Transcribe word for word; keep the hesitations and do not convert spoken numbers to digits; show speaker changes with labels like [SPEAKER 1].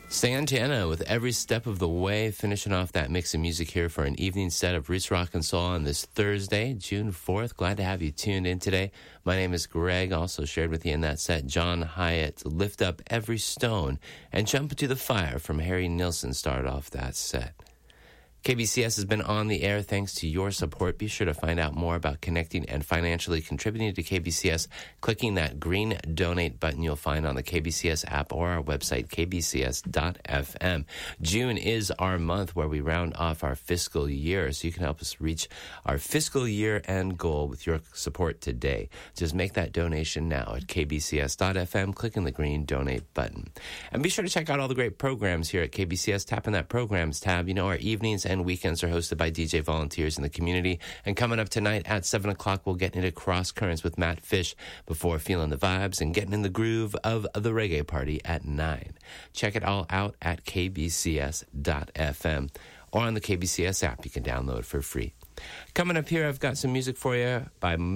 [SPEAKER 1] Santana with Every Step of the Way, finishing off that mix of music here for an evening set of Roots Rock and Soul on this Thursday, June fourth. Glad to have you tuned in today. My name is Greg. Also shared with you in that set, John Hyatt, Lift Up Every Stone, and Jump Into the Fire from Harry Nilsson started off that set. K B C S has been on the air thanks to your support. Be sure to find out more about connecting and financially contributing to K B C S, clicking that green donate button you'll find on the K B C S app or our website, k b c s dot f m. June is our month where we round off our fiscal year, so you can help us reach our fiscal year end goal with your support today. Just make that donation now at k b c s dot f m, clicking the green donate button. And be sure to check out all the great programs here at K B C S. Tap in that programs tab. You know, our evenings and weekends are hosted by D J volunteers in the community. And coming up tonight at seven o'clock, we'll get into Cross Currents with Matt Fish before feeling the vibes and getting in the groove of the reggae party at nine. Check it all out at k b c s dot f m or on the K B C S app you can download for free. Coming up here, I've got some music for you by